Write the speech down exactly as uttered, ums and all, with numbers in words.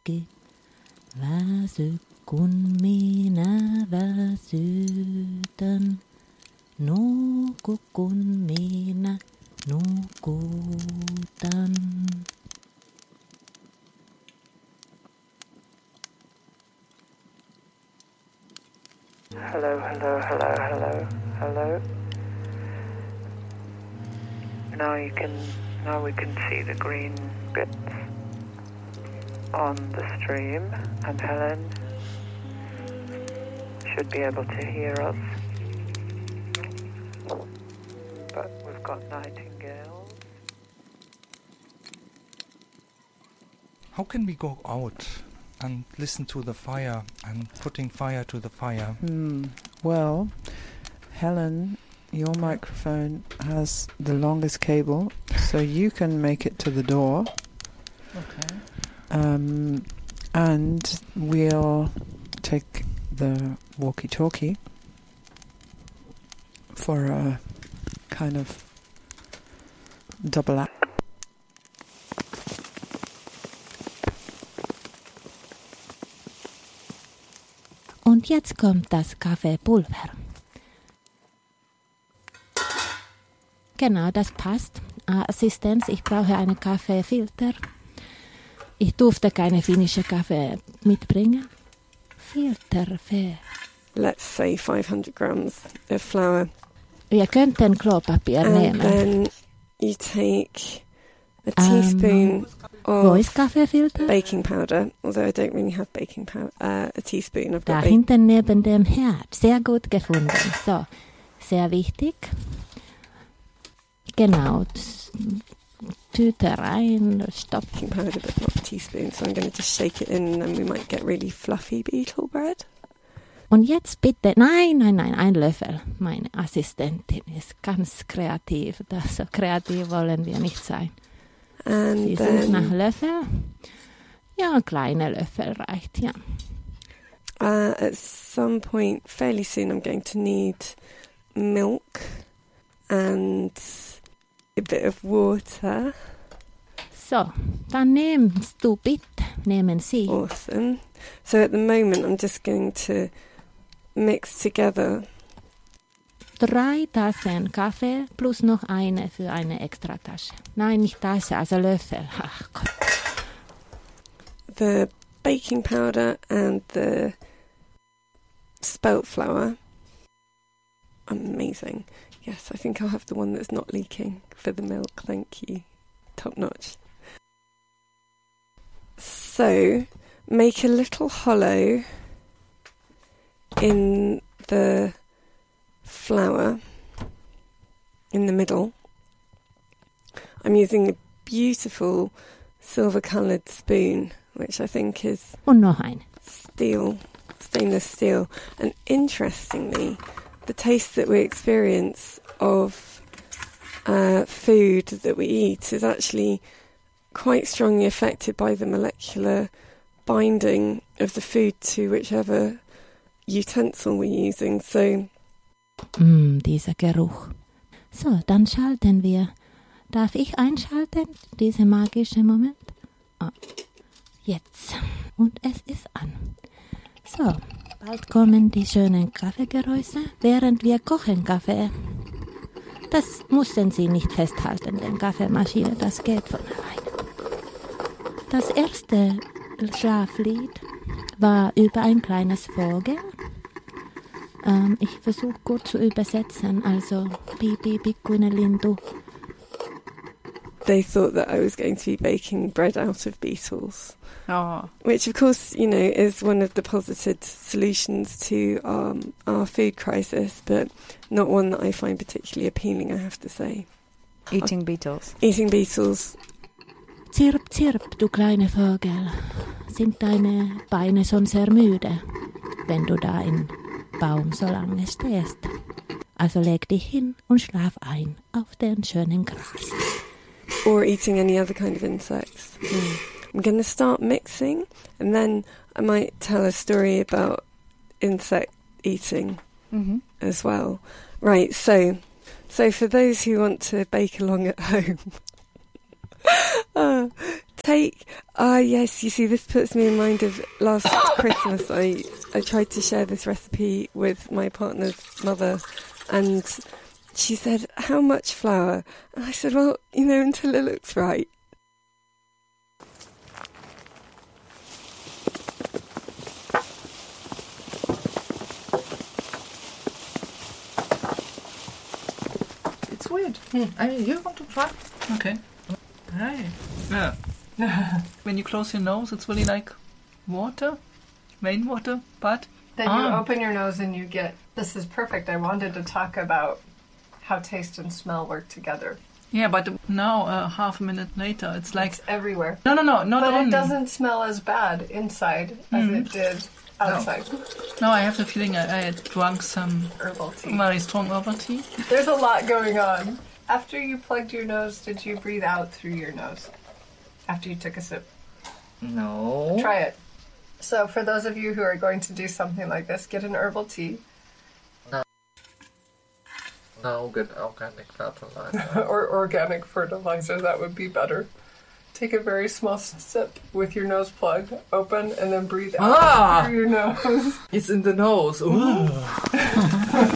kaikki väsy, kun minä väsytän. Nuku, kun minä nukutan. Hello, hello, hello, hello, hello. Now you can, now we can see the green bits on the stream, and Helen should be able to hear us. But we've got nightingales. How can we go out and listen to the fire and putting fire to the fire? Mm, well, Helen, your microphone has the longest cable, so you can make it to the door. Okay. Um, and we'll take the walkie-talkie for a kind of double act. Und jetzt kommt das Kaffeepulver. Genau, das passt. Ah, Assistenz, ich brauche einen Kaffeefilter. Ich durfte keine finnische Kaffee mitbringen. Filter für... Let's say five hundred grams of flour. Wir könnten Klopapier and nehmen. Then you take a teaspoon um, wo of ist Kaffeefilter? baking powder, although I don't really have baking powder. Uh, a teaspoon of Da baking. hinten neben dem Herd. Sehr gut gefunden. So, sehr wichtig. Genau. Tüte rein, stopp. Baking powder, but not a teaspoon. So I'm going to just shake it in, and then we might get really fluffy beetle bread. Und jetzt bitte, nein, nein, nein, ein Löffel. Meine Assistentin ist ganz kreativ. Das, so kreativ wollen wir nicht sein. And Sie then, sucht nach Löffel. Ja, ein kleiner Löffel reicht, ja. Uh, at some point, fairly soon, I'm going to need milk and a bit of water. So, dann nimmst du bitte, nehmen Sie. Awesome. So at the moment, I'm just going to mix together Drei Tassen Kaffee plus noch eine für eine Extratasche. Nein, nicht Tasse, also Löffel. Ach Gott. the baking powder and the spelt flour. Amazing. Yes, I think I'll have the one that's not leaking for the milk. Thank you. Top notch. So, make a little hollow in the flour in the middle. I'm using a beautiful silver-coloured spoon, which I think is Und noch ein. steel, stainless steel. And interestingly, the taste that we experience of uh, food that we eat is actually quite strongly affected by the molecular binding of the food to whichever utensil we're using. So, Mm, dieser Geruch. So, dann schalten wir. Darf ich einschalten, dieser magische Moment? Oh, jetzt. Und es ist an. So, bald kommen die schönen Kaffeegeräusche, während wir kochen Kaffee. Das mussten Sie nicht festhalten, denn Kaffeemaschine, das geht von alleine. Das erste Schlaflied war über ein kleines Vogel. Ähm, ich versuche kurz zu übersetzen, also Pipi, pikkuinen lintu. they thought that I was going to be baking bread out of beetles. Oh. Which, of course, you know, is one of the posited solutions to um, our food crisis, but not one that I find particularly appealing, I have to say. Eating beetles. Eating beetles. Zirp, zirp, du kleine Vogel. Sind deine Beine schon sehr müde, wenn du da im Baum so lange stehst? Also leg dich hin und schlaf ein auf den schönen Gras. Or eating any other kind of insects. Mm. I'm going to start mixing, and then I might tell a story about insect eating Mm-hmm. as well. Right, so so for those who want to bake along at home, uh, Take, ah yes, you see, this puts me in mind of last Christmas. I, I tried to share this recipe with my partner's mother, and she said, how much flour? And I said, well, you know, until it looks right. It's weird. Hmm. I mean, you want to try? Okay. Right. Yeah. When you close your nose, it's really like water, rainwater, but... Then ah. you open your nose and you get... This is perfect. I wanted to talk about how taste and smell work together. Yeah, but now, uh, half a minute later, it's like... It's everywhere. No, no, no, not but only. It doesn't smell as bad inside as Mm. it did outside. No. no, I have the feeling I, I had drunk some... Herbal tea. Very strong herbal tea. There's a lot going on. After you plugged your nose, did you breathe out through your nose? After you took a sip? No. Try it. So for those of you who are going to do something like this, get an herbal tea. No. No, get organic fertilizer. Or organic fertilizer, that would be better. Take a very small sip with your nose plug open and then breathe out Ah! through your nose. It's in the nose. Ooh.